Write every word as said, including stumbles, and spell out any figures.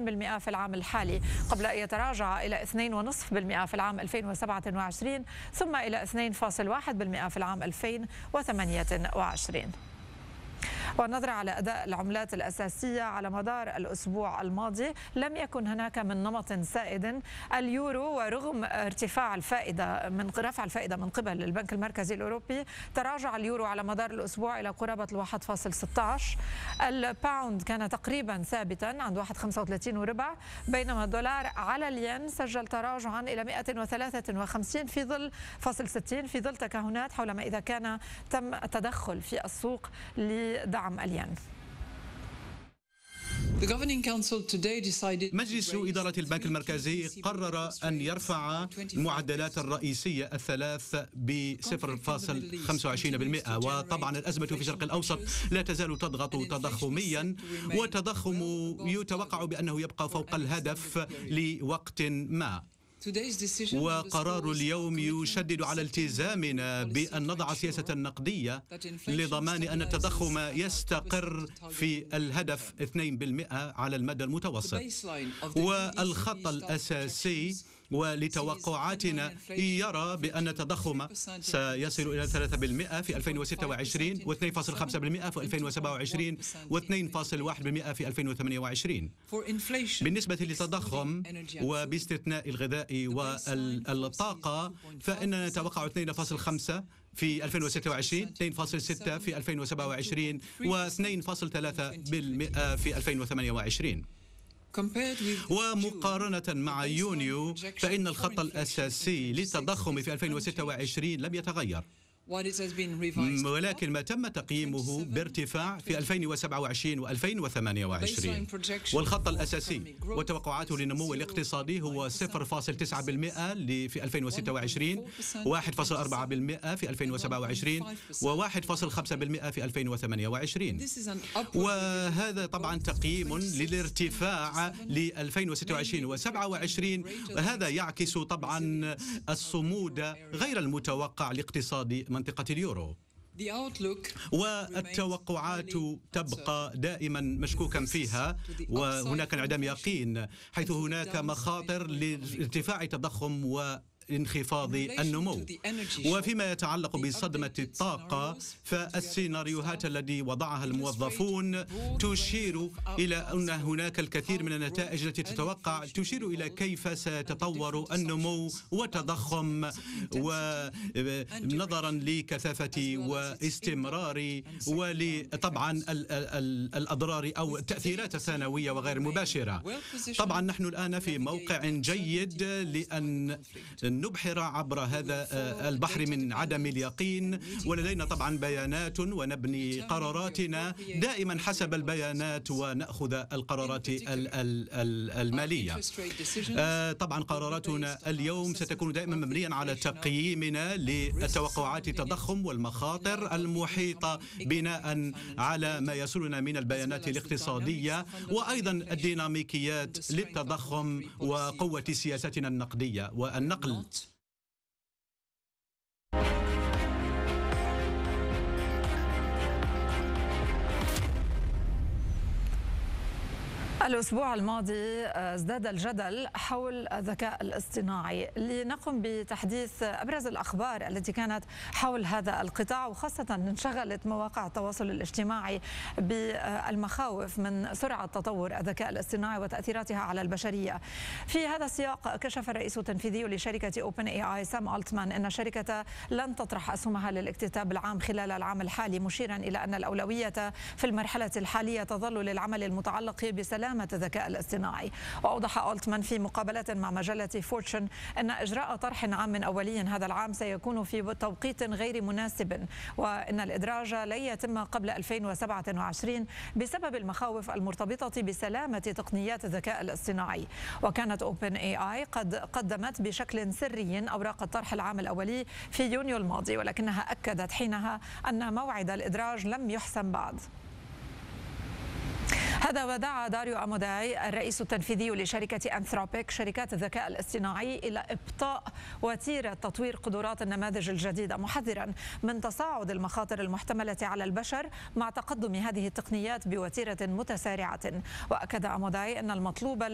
بالمئة في العام الحالي، قبل أن يتراجع إلى اثنين فاصلة خمسة بالمئة في العام ألفين وسبعة وعشرين، ثم إلى اثنين فاصلة واحد بالمئة في العام ألفين وثمانية وعشرين. والنظر على أداء العملات الأساسية على مدار الأسبوع الماضي، لم يكن هناك من نمط سائد. اليورو ورغم ارتفاع الفائدة من رفع الفائدة من قبل البنك المركزي الأوروبي، تراجع اليورو على مدار الأسبوع إلى قرابة واحد فاصلة ستة عشر. الباوند كان تقريبا ثابتا عند واحد فاصلة خمسة وثلاثين وربع، بينما الدولار على الين سجل تراجعا إلى مئة وثلاثة وخمسين في ظل فاصل ستين، في ظل تكهنات حول ما إذا كان تم التدخل في السوق لدعم الين. مجلس إدارة البنك المركزي قرر أن يرفع المعدلات الرئيسية الثلاث ب صفر فاصلة خمسة وعشرين بالمئة. وطبعا الأزمة في الشرق الأوسط لا تزال تضغط تضخميا، والتضخم يتوقع بأنه يبقى فوق الهدف لوقت ما. وقرار اليوم يشدد على التزامنا بأن نضع سياسة نقدية لضمان أن التضخم يستقر في الهدف اثنين بالمئة على المدى المتوسط. والخط الأساسي ولتوقعاتنا يرى بأن التضخم سيصل إلى ثلاثة بالمئة في ألفين وستة وعشرين واثنين فاصلة خمسة بالمئة في ألفين وسبعة وعشرين واثنين فاصلة واحد بالمئة في ألفين وثمانية وعشرين. بالنسبة للتضخم وباستثناء الغذاء والطاقة فإننا نتوقع اثنين فاصلة خمسة في ألفين وستة وعشرين، اثنين فاصلة ستة في ألفين وسبعة وعشرين واثنين فاصلة ثلاثة بالمئة في ألفين وثمانية وعشرين. ومقارنة مع يونيو فإن الخط الأساسي للتضخم في ألفين وستة وعشرين لم يتغير، ولكن ما تم تقييمه بارتفاع في ألفين وسبعة وعشرين وألفين وثمانية وعشرين. والخط الأساسي وتوقعاته للنمو الاقتصادي هو صفر فاصلة تسعة بالمئة في ألفين وستة وعشرين، واحد فاصلة أربعة بالمئة في ألفين وسبعة وعشرين وواحد فاصلة خمسة بالمئة في ألفين وثمانية وعشرين. وهذا طبعا تقييم للارتفاع ل ألفين وستة وعشرين وسبعة وعشرين، وهذا يعكس طبعا الصمود غير المتوقع لاقتصاد منطقة اليورو. والتوقعات تبقى دائما مشكوكا فيها، وهناك انعدام يقين حيث هناك مخاطر لارتفاع التضخم و انخفاض النمو. وفيما يتعلق بصدمة الطاقة فالسيناريوهات التي وضعها الموظفون تشير إلى أن هناك الكثير من النتائج التي تتوقع تشير إلى كيف سيتطور النمو والتضخم، ونظرا لكثافة واستمرار وطبعا الأضرار أو التأثيرات الثانوية وغير مباشرة. طبعا نحن الآن في موقع جيد لأن نبحر عبر هذا البحر من عدم اليقين، ولدينا طبعا بيانات ونبني قراراتنا دائما حسب البيانات ونأخذ القرارات المالية. طبعا قراراتنا اليوم ستكون دائما مبنيا على تقييمنا لتوقعات التضخم والمخاطر المحيطة بناء على ما يصلنا من البيانات الاقتصادية، وأيضا الديناميكيات للتضخم وقوة سياستنا النقدية والنقل. الأسبوع الماضي ازداد الجدل حول الذكاء الاصطناعي. لنقم بتحديث أبرز الأخبار التي كانت حول هذا القطاع، وخاصة انشغلت مواقع التواصل الاجتماعي بالمخاوف من سرعة تطور الذكاء الاصطناعي وتأثيراتها على البشرية. في هذا السياق كشف الرئيس التنفيذي لشركة أوبن إي آي سام ألتمان أن الشركة لن تطرح أسهمها للاكتتاب العام خلال العام الحالي، مشيرا إلى أن الأولوية في المرحلة الحالية تظل للعمل المتعلق بسلامة الذكاء الاصطناعي. وأوضح ألتمان في مقابلة مع مجلة فورتشن أن إجراء طرح عام أولي هذا العام سيكون في توقيت غير مناسب، وأن الإدراج لن يتم قبل ألفين وسبعة وعشرين بسبب المخاوف المرتبطة بسلامة تقنيات الذكاء الاصطناعي. وكانت أوبن إي آي قد قدمت بشكل سري أوراق الطرح العام الأولي في يونيو الماضي، ولكنها أكدت حينها أن موعد الإدراج لم يحسم بعد. هذا ودعا داريو أموداي الرئيس التنفيذي لشركة أنثروبيك شركات الذكاء الاصطناعي إلى إبطاء وتيرة تطوير قدرات النماذج الجديدة، محذرا من تصاعد المخاطر المحتملة على البشر مع تقدم هذه التقنيات بوتيرة متسارعة. وأكد أموداي أن المطلوب